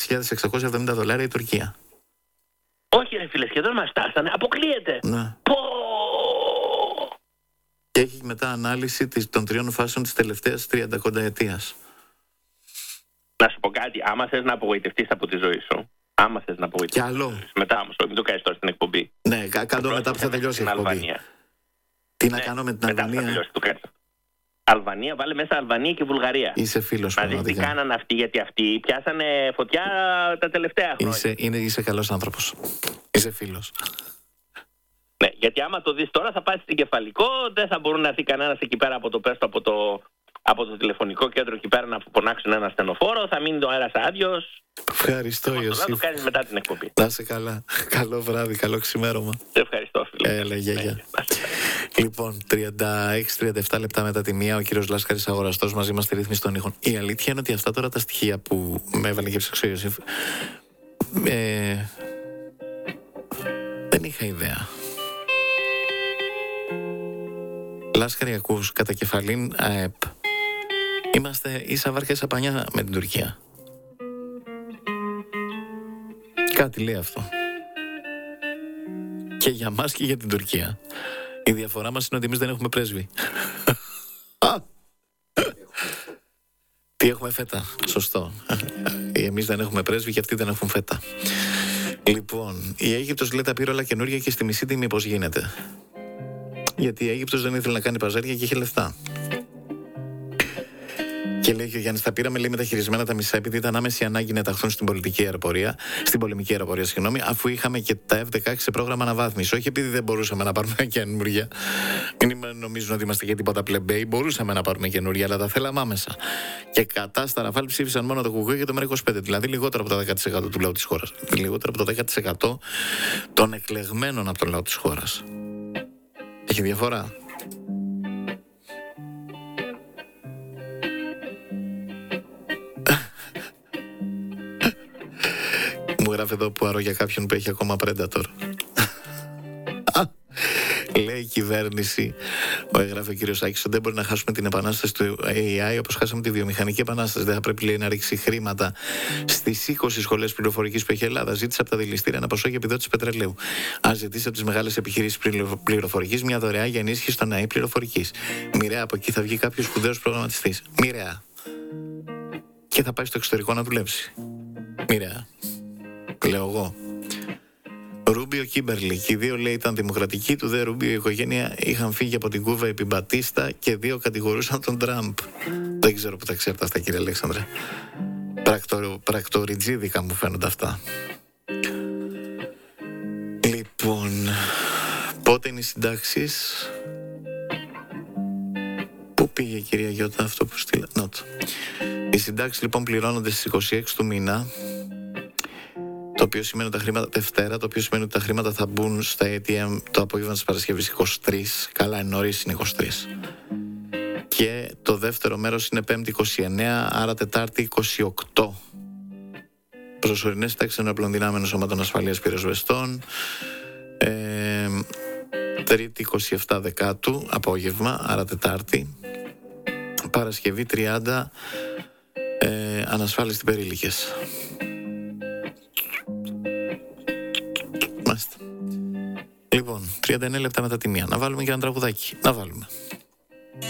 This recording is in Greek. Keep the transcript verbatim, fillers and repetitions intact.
χιλιάδες εξακόσια εβδομήντα δολάρια η Τουρκία. Όχι ρε φίλε, σχεδόν μας φτάσανε. Αποκλείεται. Ναι. Πω! Και έχει μετά ανάλυση της, των τριών φάσεων της τελευταίας τριανταετίας. Να σου πω κάτι, άμα θες να απογοητευτείς από τη ζωή σου, άμα θες να απογοητευτείς. Κι άλλο. Μετά όμως, μην το κάνεις τώρα στην εκπομπή. Ναι, κάτω μετά που θα τελειώσει η εκπομπή. Αλβανία. Τι να Ναι, κάνω με την μετά Αλβανία. θα τελειώσει, το κάνεις. Αλβανία, βάλε μέσα Αλβανία και Βουλγαρία. Είσαι φίλος Να δεις τι πραγματικά. κάνανε αυτοί, γιατί αυτοί πιάσανε φωτιά τα τελευταία χρόνια. Είσαι, είναι, είσαι καλός άνθρωπος. Είσαι φίλος. Ναι, γιατί άμα το δεις τώρα θα πάει στην κεφαλικό, δεν θα μπορούν να έρθει κανένας εκεί πέρα από το πέστο, από το, από το τηλεφωνικό κέντρο εκεί πέρα να φωνάξουν ένα στενοφόρο, θα μείνει το αέρας άδειος. Ευχαριστώ, Θα το Ιωσήφ. κάνεις μετά την εκπομπή. Να είσαι καλά. Καλό βράδυ, καλό ξημέρωμα. Σε ευχαριστώ, φίλε. Έλα, γεια, γεια. Ναι, Λοιπόν, τριάντα έξι τριάντα επτά λεπτά μετά τη μία, ο κύριος Λάσκαρης Αγοραστός μαζί μας στη ρύθμιση των ήχων. Η αλήθεια είναι ότι αυτά τώρα τα στοιχεία που με έβαλε και ψάξω ο Ιωσήφ, ε, δεν είχα ιδέα. Λάσκαρη, ακούς, κατά κεφαλήν ΑΕΠ. Είμαστε ίσα βάρκα ίσα πανιά με την Τουρκία. Κάτι λέει αυτό. Και για μας και για την Τουρκία. Η διαφορά μας είναι ότι εμείς δεν έχουμε πρέσβη. Τι έχουμε φέτα. Σωστό. Εμείς δεν έχουμε πρέσβη και αυτοί δεν έχουν φέτα. Λοιπόν, η Αίγυπτος λέει τα πήρε όλα καινούργια και στη μισή τιμή πώς γίνεται. Γιατί η Αίγυπτος δεν ήθελε να κάνει παζάρια και είχε λεφτά. Και λέει και ο Γιάννης, τα πήραμε λέει μεταχειρισμένα τα μισά επειδή ήταν άμεση ανάγκη να ταχθούν στην πολιτική αεροπορία, στην πολεμική αεροπορία, συγγνώμη, αφού είχαμε και τα εφ δεκαέξι σε πρόγραμμα αναβάθμιση. Όχι επειδή δεν μπορούσαμε να πάρουμε καινούργια. Μην νομίζουν ότι είμαστε για τίποτα πλεμπέι. Μπορούσαμε να πάρουμε καινούργια, αλλά τα θέλαμε άμεσα. Και κατά στα ραφάλ ψήφισαν μόνο το Κουκουέ και το ΜΕΡΑ είκοσι πέντε, δηλαδή λιγότερο από το δέκα τοις εκατό του λαού της χώρας. Λιγότερο από το δέκα τοις εκατό των εκλεγμένων από τον λαό της χώρας. Έχει διαφορά. Μου γράφει εδώ που αρώ για κάποιον που έχει ακόμα Predator. Λέει η κυβέρνηση, ο έγραφε ο κύριος Άκης, ότι δεν μπορεί να χάσουμε την επανάσταση του έι άι όπως χάσαμε τη βιομηχανική επανάσταση. Δεν θα πρέπει λέει, να ρίξει χρήματα στις είκοσι σχολές πληροφορικής που έχει η Ελλάδα. Ζήτησε από τα δηληστήρια ένα ποσό για επιδότηση πετρελαίου. Αν ζητήσει από τις μεγάλες επιχειρήσεις πληροφορικής μια δωρεά για ενίσχυση των ΑΕ πληροφορικής. Μοιραία από εκεί θα βγει κάποιος σπουδαίος προγραμματιστής. Μοιραία. Και θα πάει στο εξωτερικό να δουλέψει. Μοιραία. Λέω εγώ. Ρούμπιο Κίμπερλι. Και οι δύο λέει ήταν δημοκρατικοί, του δε Ρούμπιο η οικογένεια είχαν φύγει από την Κούβα επί Μπατίστα και δύο κατηγορούσαν τον Τραμπ. Δεν ξέρω που τα ξέρετε αυτά, κύριε Αλέξανδρε. Πρακτο, πρακτοριτζίδικα μου φαίνονται αυτά. Λοιπόν, πότε είναι οι συντάξεις? Πού πήγε, κυρία Γιώτα, αυτό που στείλα? Νότ. Οι συντάξεις λοιπόν πληρώνονται στις είκοσι έξι του μήνα. Το οποίο σημαίνει ότι τα χρήματα Δευτέρα, το οποίο σημαίνει ότι τα χρήματα θα μπουν στα έι τι εμ το απόγευμα της Παρασκευής είκοσι τρεις. Καλά, εν νωρίς είναι είκοσι τρεις. Και το δεύτερο μέρος είναι Πέμπτη είκοσι εννέα, άρα Τετάρτη είκοσι οκτώ. Προσωρινές τάξεις ενόπλων δυνάμεων σωμάτων ασφαλείας πυροσβεστών. Ε, τρίτη είκοσι επτά Δεκάτου, απόγευμα, άρα Τετάρτη. Παρασκευή τριάντα, ε, ανασφάλιστοι περίλικες. Λοιπόν, τριάντα εννέα λεπτά μετά τη μία. Να βάλουμε και ένα τραγουδάκι. Να βάλουμε.